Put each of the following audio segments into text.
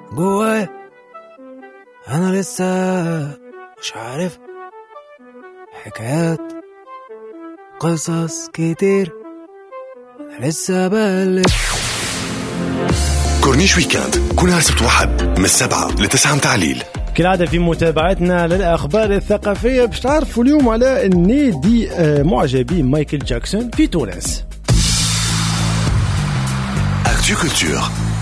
جوايا انا لسه مش عارف، حكايات قصص كتير انا لسه بألف. كورنيش ويكاند كل نهار سبت واحد من 7 ل9 متاع الليل. كالعادة في متابعتنا للأخبار الثقافية باش تعرفوا اليوم على النادي معجبي مايكل جاكسون في تونس. أكتو كولتور.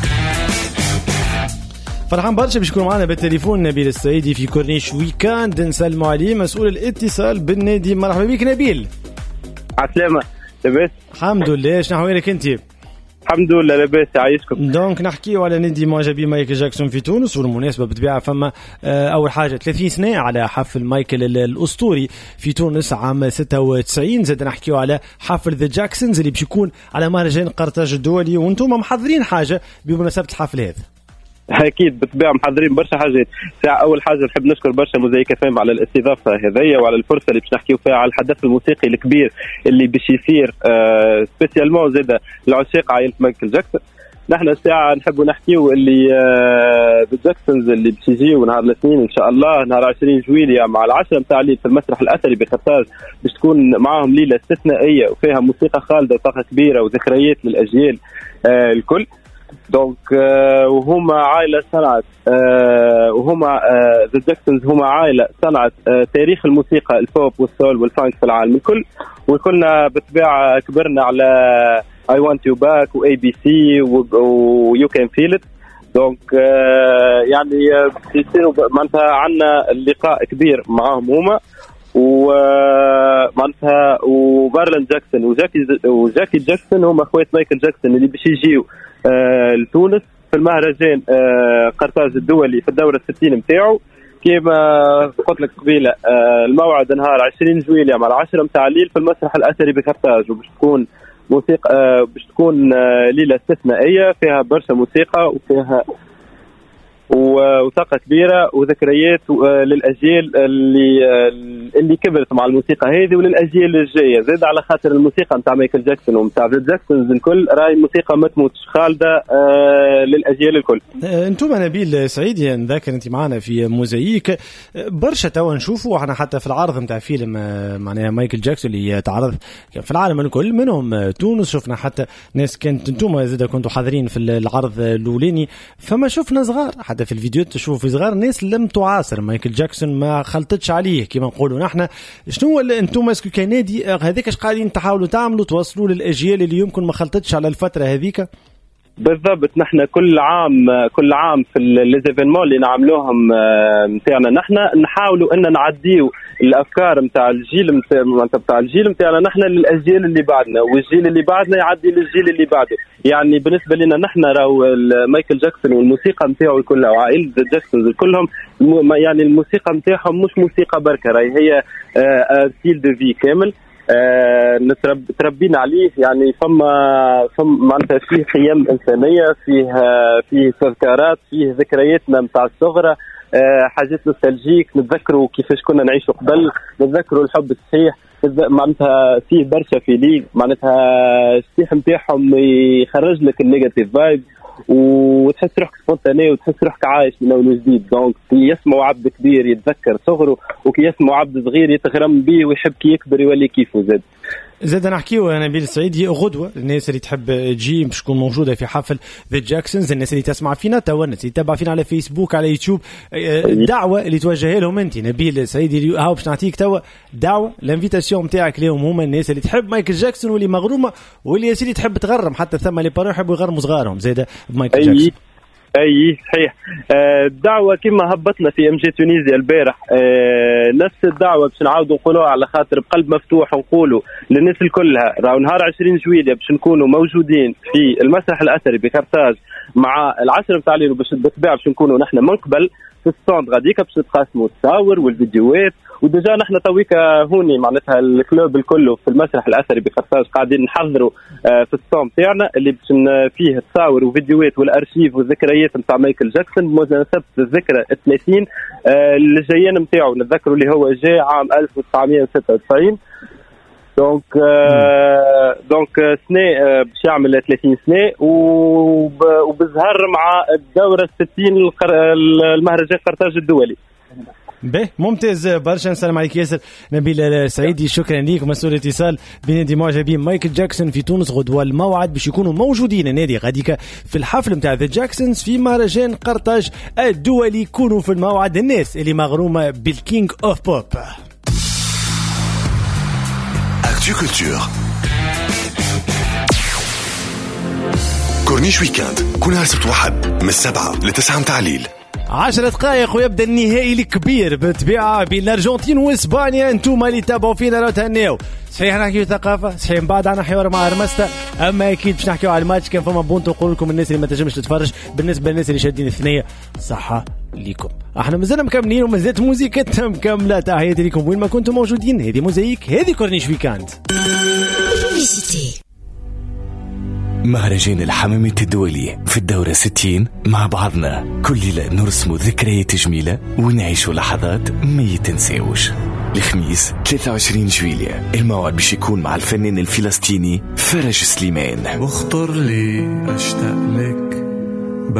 فرحان برشا باش يكون معنا بالتليفون نبيل السعيدي في كورنيش ويكاند. نسلموا عليه مسؤول الاتصال بالنادي. مرحبا بك نبيل. عسلامة لاباس؟ الحمد لله. شنو أحوالك أنت؟ الحمد لله لاباس يعيشكم. دونك نحكيو على نادي معجبي مايكل جاكسون في تونس، والمناسبة بتبيع فما أول حاجة 30 سنة على حفل مايكل الأسطوري في تونس عام 96. زاد نحكيو على حفل ذا جاكسونز اللي باش يكون على مهرجان قرطاج الدولي، وانتم محضرين حاجة بمناسبة الحفل هذا. اكيد بالطبيعه محضرين برشا حاجات. اول حاجه نحب نشكر برشا موزايك فام على الاستضافه هذيا وعلى الفرصه اللي باش نحكيو فيها على الحدث الموسيقي الكبير اللي باش يصير سبيسيالمون زاده العشاق عائله مايكل جاكسون. نحن الساعه نحبوا نحكيو اللي ذا جاكسونز اللي باش يجيو نهار الاثنين ان شاء الله، نهار 20 جويلية مع العشرة متاع الليل في المسرح الاثري بقرطاج، باش تكون معاهم ليله استثنائيه وفيها موسيقى خالده وطاقه كبيره وذكريات للاجيال الكل. دونك وهما عائلة صنعت وهما ذا جاكسونز هما عائلة صنعت تاريخ الموسيقى البوب والسول والفانك في العالم الكل، وكلنا بالطبيعة كبرنا على I Want You Back و ABC و You Can Feel It. دونك يعني يصيروا معناتها عنا اللقاء كبير معهم هما ومعناتها ومارلون جاكسون وجاكي جاكسون هما اخوات مايكل جاكسون اللي باش يجيو لتونس في المهرجان قرطاج الدولي في الدورة 60 متاعو. كما قلت لك قبيلة الموعد نهار 20 جويلية مع 10 متاع الليل في المسرح الأثري بقرطاج، وباش تكون موسيقى باش تكون ليلة استثنائية فيها برشا موسيقى وفيها وطاقة كبيرة وذكريات للأجيال اللي كبرت مع الموسيقى هذه وللأجيال الجاية. زاد على خاطر الموسيقى متاع مايكل جاكسون ومتاع ذا جاكسونز الكل راهي موسيقى ما تموتش خالدة للأجيال الكل. انتم نبيل سعيدي نذكر انت معنا في موزايك برشا توا نشوفوا احنا حتى في العرض نتاع فيلم معناها مايكل جاكسون اللي تعرض في العالم الكل منهم تونس. شفنا حتى ناس كنت انتم زاد كنتوا حاضرين في العرض الاولاني، فما شفنا صغار حتى في الفيديو تشوفوا في صغار ناس لم تعاصر مايكل جاكسون ما خلطتش عليه كما نقولوا نحن. شنو انتم اسكو كنادي هذاك اش قاعدين تحاولوا تعملوا توصلوا للاجيال اللي يمكن ما خلطتش على الفتره هذيك؟ بالضبط. نحن كل عام في ليزيفينمون اللي نعملوهم نتاعنا نحن نحاولوا ان نعديو الافكار نتاع الجيل نتاع الجيل نتاعنا نحن للاجيال اللي بعدنا، والجيل اللي بعدنا يعدي للجيل اللي بعده. يعني بالنسبه لنا نحن راهو مايكل جاكسون والموسيقى نتاعو كلها وعائله جاكسون كلهم يعني الموسيقى نتاعهم مش موسيقى بركه، راهي هي ستيل دو في كامل تربينا عليه. يعني فما معناتها فيه قيم إنسانية، فيه تذكارات، فيه ذكرياتنا متاع الصغرى، حاجات نوستالجيك، نتذكروا كيفاش كنا نعيشوا قبل، نتذكروا الحب الصحيح. معناتها فيه برشا فيلينغ، معناتها الصحيح نتاعهم يخرج لك النيجاتيف فايب وتحس روحك سبونتاني وتحس روحك عايش من اول جديد. دونك كي يسمعوا عبد كبير يتذكر صغره، وكي يسمعوا عبد صغير يتغرم به ويحب كي يكبر يولي كيفه. زاد نحكيو نبيل السعيدي غدوة الناس اللي تحب تجي باش تكون موجودة في حفل ذا جاكسونز، الناس اللي تسمع فينا توا، الناس اللي تتابع فينا على فيسبوك على يوتيوب، الدعوة اللي توجهها لهم انت نبيل السعيدي هاو باش نعطيك توا دعوة الانفيتاسيون نتاعك لهم هما الناس اللي تحب مايكل جاكسون واللي مغرومة واللي ياسيري تحب تغرم، حتى ثم اللي بارو يحبوا يغرموا صغارهم زاد بمايكل جاكسون. اي صحيح. الدعوه كما هبطنا في ام جي تونيزيا البارح نفس الدعوه باش نعاودوا نقولوها على خاطر بقلب مفتوح ونقولوا للناس الكلها راهو نهار 20 جويلية باش نكونوا موجودين في المسرح الاثري بقرطاج مع العشرة متاع الليل، باش بالطبيعه باش نكونوا نحن من قبل في الستاند غاديكا باش نتقاسموا التصاور والفيديوهات. ودجا نحن تويكا هوني معناتها الكلوب الكل في المسرح الاثري بقرطاج قاعدين نحضروا في الصوم تاعنا اللي باش فيه تصاور وفيديوهات والارشيف والذكريات نتاع مايكل جاكسون بمناسبه الذكرى 30 اللي جايين نتاعو. نتذكروا اللي هو جاء عام 1996 دونك سنة باش يعمل 30 سنة وبزهر مع الدورة 60 المهرجان قرطاج الدولي. به ممتاز برشا. نسلم عليك ياسر نبيل السعيدي، شكرا ليك. مسؤول اتصال بنادي معجبين مايكل جاكسون في تونس غدوة. الموعد باش يكونوا موجودين نادي غاديكا في الحفل نتاع ذا جاكسونز في مهرجان قرطاج الدولي. كونوا في الموعد الناس اللي مغرومة بالكينج اوف بوب. اكتو كولتور كورنيش ويكاند كل نهار سبت وحد من 7 ل 9 متاع الليل. 10 دقائق ويبدا النهائي الكبير بالطبيعه بين الارجنتين واسبانيا. انتم اللي تابعوا فينا لو تهنيو. صحيح نحكيو ثقافه، صحيح من بعد عنا حوار مع رمستا، اما اكيد باش نحكيو على الماتش. كان فما بونتو نقول لكم الناس اللي ما تنجمش تتفرج، بالنسبه للناس اللي شادين الثنيه صحه ليكم. احنا مازلنا مكملين ومازالت موزيكتنا مكمله. تحياتي لكم وين ما كنتم موجودين. هذه موزايك، هذه كورنيش ويكاند. مهرجان الحمامة الدولي في الدورة 60 مع بعضنا كل ليلة نرسموا ذكريات جميلة ونعيشوا لحظات ما يتنساوش. الخميس 23 جويلية الموعد باش يكون مع الفنان الفلسطيني فرج سليمان. واخطر لي اشتاق لك